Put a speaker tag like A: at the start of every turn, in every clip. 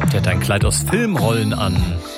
A: Die hat ein Kleid aus Filmrollen an.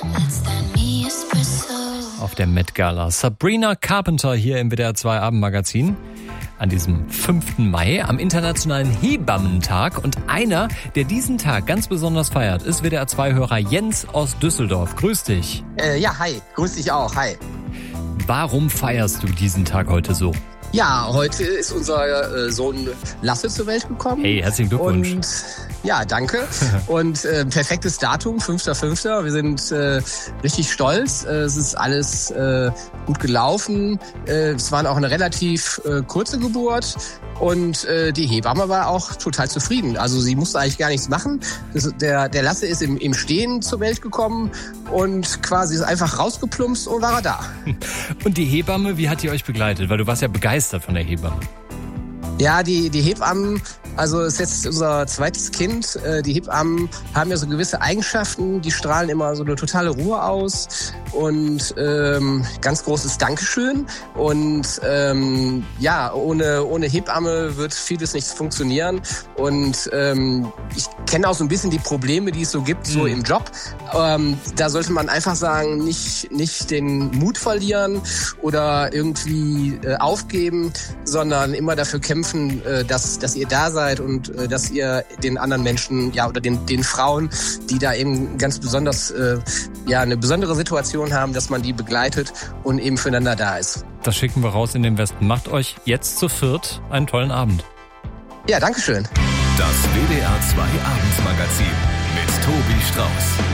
A: Auf der Met Gala. Sabrina Carpenter hier im WDR 2 Abendmagazin. An diesem 5. Mai, am Internationalen Hebammentag. Und einer, der diesen Tag ganz besonders feiert, ist WDR 2-Hörer Jens aus Düsseldorf. Grüß dich.
B: Ja, hi. Grüß dich auch. Hi.
A: Warum feierst du diesen Tag heute so?
B: Ja, heute ist unser Sohn Lasse zur Welt gekommen.
A: Hey, herzlichen Glückwunsch.
B: Und ja, danke. Und perfektes Datum, 5.5. Wir sind richtig stolz. Es ist alles gut gelaufen. Es war auch eine relativ kurze Geburt. Und die Hebamme war auch total zufrieden. Also sie musste eigentlich gar nichts machen. Der Lasse ist im Stehen zur Welt gekommen und quasi ist einfach rausgeplumpst und war er da.
A: Und die Hebamme, wie hat die euch begleitet? Weil du warst ja begeistert von der Hebamme.
B: Ja, die Hebammen, also ist jetzt unser zweites Kind. Die Hebammen haben ja so gewisse Eigenschaften, die strahlen immer so eine totale Ruhe aus und ganz großes Dankeschön. Und ja, ohne Hebamme wird vieles nicht funktionieren. Und ich kenne auch so ein bisschen die Probleme, die es so gibt, so im Job. Da sollte man einfach sagen, nicht den Mut verlieren oder irgendwie aufgeben, sondern immer dafür kämpfen, dass ihr da seid und dass ihr den anderen Menschen, ja, oder den Frauen, die da eben ganz besonders, ja, eine besondere Situation haben, dass man die begleitet und eben füreinander da ist.
A: Das schicken wir raus in den Westen. Macht euch jetzt zu viert einen tollen Abend.
B: Ja, dankeschön.
C: Das WDR 2 Abendsmagazin mit Tobi Strauß.